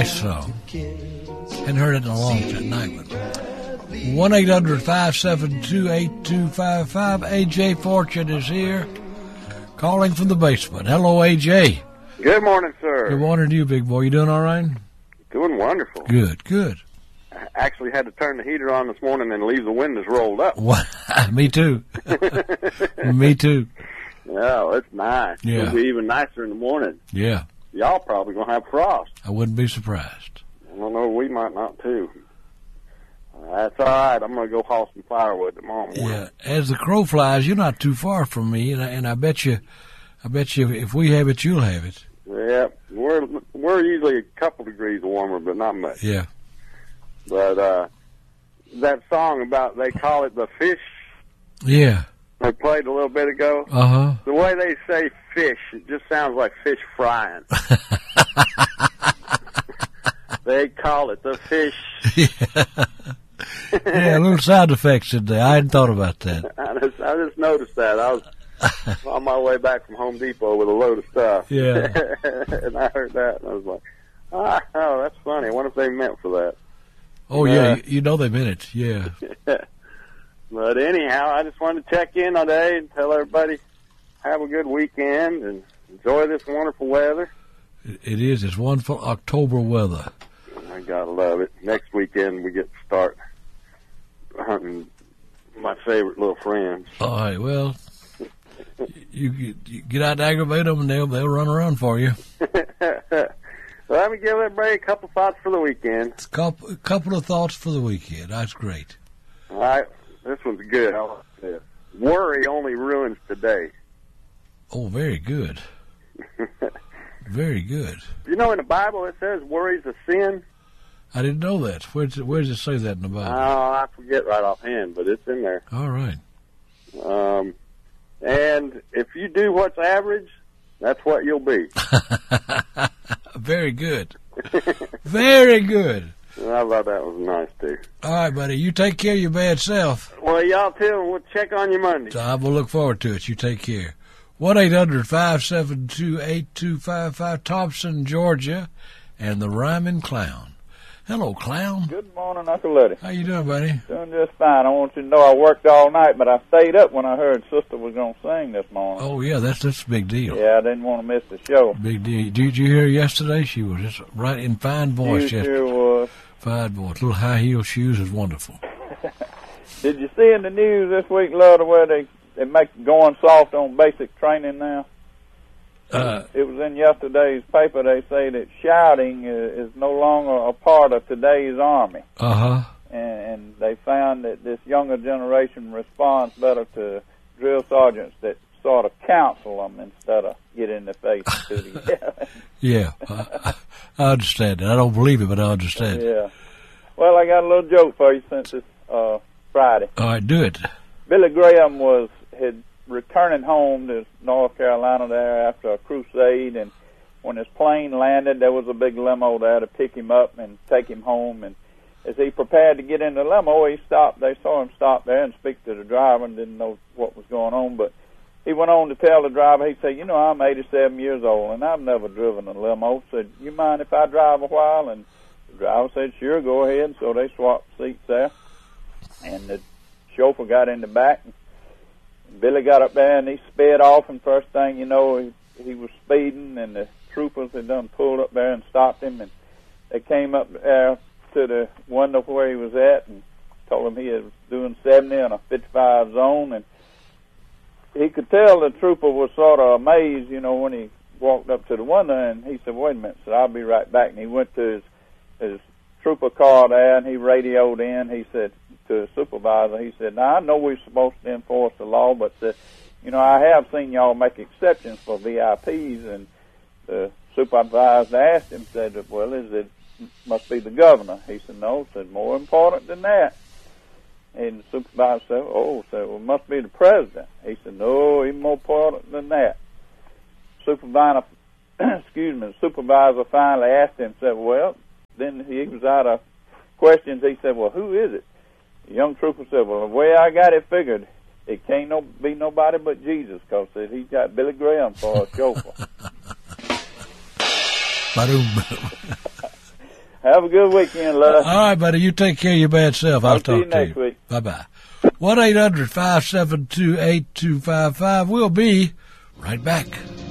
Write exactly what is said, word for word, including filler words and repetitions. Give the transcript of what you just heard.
Nice song. Hadn't heard it in a long time. Night. one eight hundred five seven two eight two five five. A J Fortune is here, calling from the basement. Hello, A J. Good morning, sir. Good morning to you, big boy. You doing all right? Doing wonderful. Good, good. I actually had to turn the heater on this morning and leave the windows rolled up. Me too. Me too. Yeah, it's nice. Yeah. It'll be even nicer in the morning. Yeah. Y'all probably going to have frost. I wouldn't be surprised. Well, no, we might not, too. That's all right. I'm going to go haul some firewood tomorrow morning. Yeah. As the crow flies, you're not too far from me, and I, and I bet you, I bet you, if we have it, you'll have it. Yeah, we're we're usually a couple degrees warmer, but not much. Yeah. But uh, that song about, they call it the fish. Yeah. They played a little bit ago. Uh huh. The way they say fish, it just sounds like fish frying. They call it the fish. Yeah. Yeah, a little sound effects in there. I hadn't thought about that. I just, I just noticed that. I was on my way back from Home Depot with a load of stuff. Yeah. And I heard that, and I was like, oh, oh, that's funny. I wonder if they meant for that. Oh, yeah, you, you know they meant it. Yeah. But anyhow, I just wanted to check in today and tell everybody have a good weekend and enjoy this wonderful weather. It, it is. It's wonderful October weather. I gotta love it. Next weekend we get to start hunting my favorite little friends. All right, well, you, you, you get out and aggravate them, and they'll, they'll run around for you. Well, let me give everybody a couple thoughts for the weekend. A couple, a couple of thoughts for the weekend. That's great. All right. This one's good. I like this. Worry only ruins today. Oh, very good. Very good. You know, in the Bible it says worry's a sin. I didn't know that. Where does it, where does it say that in the Bible? Oh, I forget right offhand, but it's in there. All right. Um, and if you do what's average, that's what you'll be. Very good. Very good. I thought that was nice, too. All right, buddy. You take care of your bad self. Well, y'all too. We'll check on you Monday. I will look forward to it. You take care. one eight hundred five seven two eight two five five, Thompson, Georgia, and the Rhyming Clown. Hello, Clown. Good morning, Uncle Letty. How you doing, buddy? Doing just fine. I want you to know I worked all night, but I stayed up when I heard Sister was going to sing this morning. Oh, yeah, that's, that's a big deal. Yeah, I didn't want to miss the show. Big deal. Did you hear her yesterday? She was just right in fine voice. You yesterday. sure was. Fine voice. Little high-heel shoes is wonderful. Did you see in the news this week, Lord, where they, they make going soft on basic training now? Uh, it was in yesterday's paper. They say that shouting is, is no longer a part of today's Army. Uh-huh. And, and they found that this younger generation responds better to drill sergeants that sort of counsel them instead of get in the face to the Yeah, I, I understand it. I don't believe it, but I understand it. Yeah. Well, I got a little joke for you since it's uh, Friday. All right, do it. Billy Graham was had returning home to North Carolina there after a crusade, and when his plane landed, there was a big limo there to pick him up and take him home. And as he prepared to get in the limo, he stopped. They saw him stop there and speak to the driver and didn't know what was going on, but he went on to tell the driver, he said, you know, I'm eighty-seven years old, and I've never driven a limo. Said, you mind if I drive a while? And the driver said, sure, go ahead. So they swapped seats there, and the chauffeur got in the back. And Billy got up there, and he sped off, and first thing you know, he, he was speeding, and the troopers had done pulled up there and stopped him, and they came up there to the window where he was at and told him he was doing seventy on a fifty-five zone, and he could tell the trooper was sort of amazed, you know, when he walked up to the window, and he said, wait a minute, said, I'll be right back. And he went to his, his trooper car there, and he radioed in. He said to his supervisor, he said, now, I know we're supposed to enforce the law, but, uh, you know, I have seen y'all make exceptions for V I Ps. And the supervisor asked him, said, well, is it must be the governor? He said, no. Said, more important than that. And the supervisor said, oh, said, well, it must be the president. He said, no, he's more important than that. Supervisor, excuse me, the supervisor finally asked him, said, well, then he was out of questions. He said, well, who is it? The young trooper said, well, the way I got it figured, it can't no, be nobody but Jesus, because he's got Billy Graham for a chauffeur. Have a good weekend, Les. All right, buddy. You take care of your bad self. I'll, I'll talk see you to next you. week. Bye-bye. one eight hundred five seven two eight two five five. We'll be right back.